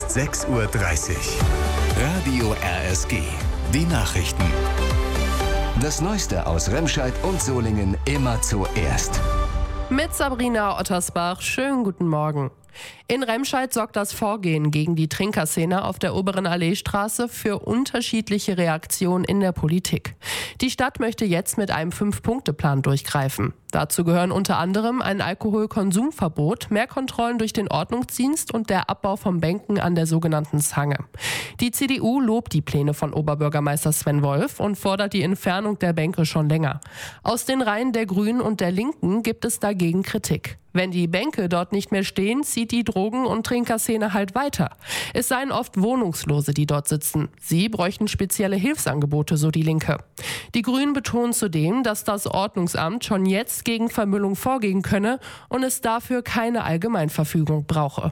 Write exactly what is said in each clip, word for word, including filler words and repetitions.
ist sechs Uhr dreißig. Radio R S G. Die Nachrichten. Das Neueste aus Remscheid und Solingen immer zuerst. Mit Sabrina Ottersbach, schönen guten Morgen. In Remscheid sorgt das Vorgehen gegen die Trinkerszene auf der Oberen Alleestraße für unterschiedliche Reaktionen in der Politik. Die Stadt möchte jetzt mit einem Fünf-Punkte-Plan durchgreifen. Dazu gehören unter anderem ein Alkoholkonsumverbot, mehr Kontrollen durch den Ordnungsdienst und der Abbau von Bänken an der sogenannten Zange. Die C D U lobt die Pläne von Oberbürgermeister Sven Wolf und fordert die Entfernung der Bänke schon länger. Aus den Reihen der Grünen und der Linken gibt es dagegen Kritik. Wenn die Bänke dort nicht mehr stehen, zieht die Drogen- und Trinkerszene halt weiter. Es seien oft Wohnungslose, die dort sitzen. Sie bräuchten spezielle Hilfsangebote, so die Linke. Die Grünen betonen zudem, dass das Ordnungsamt schon jetzt gegen Vermüllung vorgehen könne und es dafür keine Allgemeinverfügung brauche.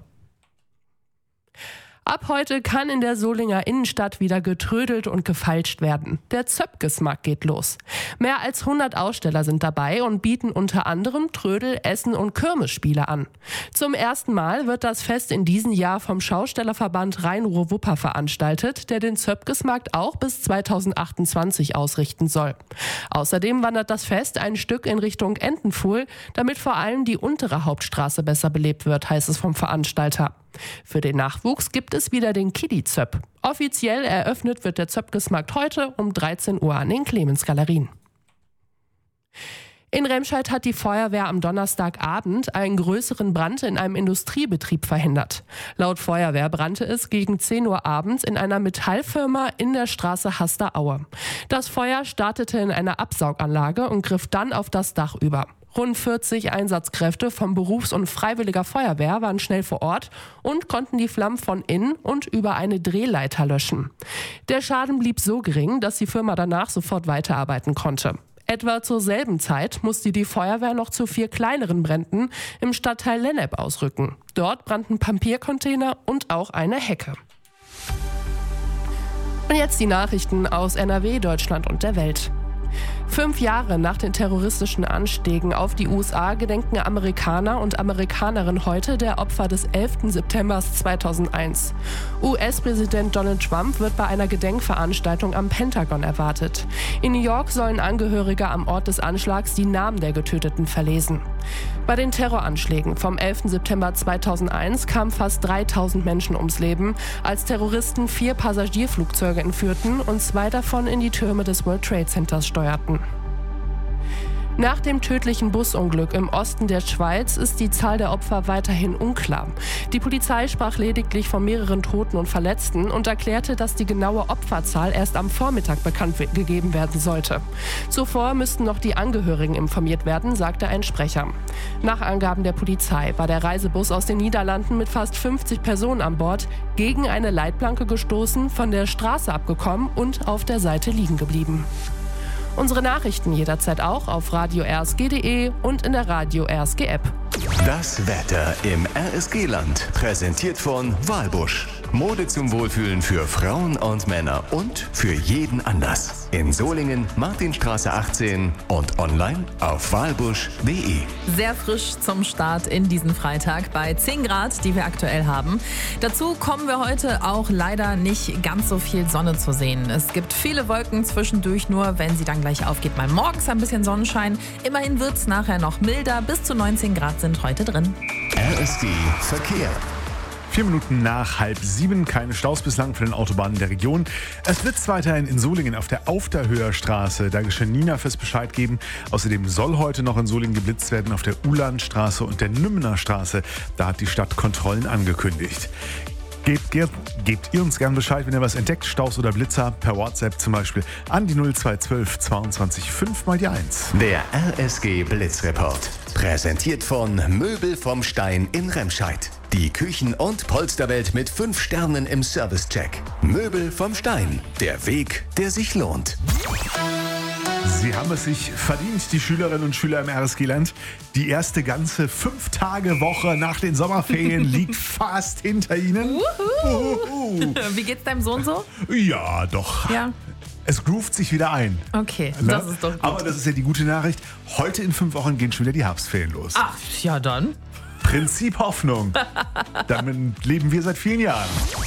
Ab heute kann in der Solinger Innenstadt wieder getrödelt und gefeilscht werden. Der Zöpkesmarkt geht los. Mehr als hundert Aussteller sind dabei und bieten unter anderem Trödel-, Essen- und Kirmesspiele an. Zum ersten Mal wird das Fest in diesem Jahr vom Schaustellerverband Rhein-Ruhr-Wupper veranstaltet, der den Zöpkesmarkt auch bis zweitausendachtundzwanzig ausrichten soll. Außerdem wandert das Fest ein Stück in Richtung Entenpfuhl, damit vor allem die untere Hauptstraße besser belebt wird, heißt es vom Veranstalter. Für den Nachwuchs gibt es wieder den Kiddie-Zöp. Offiziell eröffnet wird der Zöpkesmarkt heute um dreizehn Uhr an den Clemens-Galerien. In Remscheid hat die Feuerwehr am Donnerstagabend einen größeren Brand in einem Industriebetrieb verhindert. Laut Feuerwehr brannte es gegen zehn Uhr abends in einer Metallfirma in der Straße Hasteraue. Das Feuer startete in einer Absauganlage und griff dann auf das Dach über. Rund vierzig Einsatzkräfte von Berufs- und Freiwilliger Feuerwehr waren schnell vor Ort und konnten die Flammen von innen und über eine Drehleiter löschen. Der Schaden blieb so gering, dass die Firma danach sofort weiterarbeiten konnte. Etwa zur selben Zeit musste die Feuerwehr noch zu vier kleineren Bränden im Stadtteil Lennep ausrücken. Dort brannten Papiercontainer und auch eine Hecke. Und jetzt die Nachrichten aus N R W, Deutschland und der Welt. Fünf Jahre nach den terroristischen Anschlägen auf die U S A gedenken Amerikaner und Amerikanerinnen heute der Opfer des elften September zweitausendeins. U S-Präsident Donald Trump wird bei einer Gedenkveranstaltung am Pentagon erwartet. In New York sollen Angehörige am Ort des Anschlags die Namen der Getöteten verlesen. Bei den Terroranschlägen vom elften September zweitausendeins kamen fast dreitausend Menschen ums Leben, als Terroristen vier Passagierflugzeuge entführten und zwei davon in die Türme des World Trade Centers steuerten. Nach dem tödlichen Busunglück im Osten der Schweiz ist die Zahl der Opfer weiterhin unklar. Die Polizei sprach lediglich von mehreren Toten und Verletzten und erklärte, dass die genaue Opferzahl erst am Vormittag bekannt gegeben werden sollte. Zuvor müssten noch die Angehörigen informiert werden, sagte ein Sprecher. Nach Angaben der Polizei war der Reisebus aus den Niederlanden mit fast fünfzig Personen an Bord gegen eine Leitplanke gestoßen, von der Straße abgekommen und auf der Seite liegen geblieben. Unsere Nachrichten jederzeit auch auf radio r s g punkt d e und in der Radio R S G App. Das Wetter im R S G-Land. Präsentiert von Walbusch. Mode zum Wohlfühlen für Frauen und Männer und für jeden Anlass. In Solingen, Martinstraße achtzehn und online auf walbusch punkt d e. Sehr frisch zum Start in diesen Freitag bei zehn Grad, die wir aktuell haben. Dazu kommen wir heute auch leider nicht ganz so viel Sonne zu sehen. Es gibt viele Wolken zwischendurch, nur wenn sie dann gleich aufgeht, mal morgens ein bisschen Sonnenschein. Immerhin wird es nachher noch milder, bis zu neunzehn Grad sind heute drin. R S G Verkehr. Vier Minuten nach halb sieben, keine Staus bislang für den Autobahnen der Region. Es blitzt weiterhin in Solingen auf der Aufderhöher Straße. Da geschehen Nina fürs Bescheid geben. Außerdem soll heute noch in Solingen geblitzt werden auf der Uhlandstraße und der Nümmener Straße. Da hat die Stadt Kontrollen angekündigt. Gebt, gebt, gebt ihr uns gern Bescheid, wenn ihr was entdeckt, Staus oder Blitzer, per WhatsApp zum Beispiel an die null zwei eins zwei zweiundzwanzig fünf mal die eins. Der R S G Blitzreport. Präsentiert von Möbel vom Stein in Remscheid. Die Küchen- und Polsterwelt mit fünf Sternen im Servicecheck. Möbel vom Stein. Der Weg, der sich lohnt. Sie haben es sich verdient, die Schülerinnen und Schüler im R S G-Land. Die erste ganze Fünf-Tage-Woche nach den Sommerferien liegt fast hinter Ihnen. Uhuhu. Wie geht's deinem Sohn so? Ja, doch. Ja. Es groovt sich wieder ein. Okay, ne? Das ist doch gut. Aber das ist ja die gute Nachricht. Heute in fünf Wochen gehen schon wieder die Herbstferien los. Ach, ja dann. Prinzip Hoffnung. Damit leben wir seit vielen Jahren.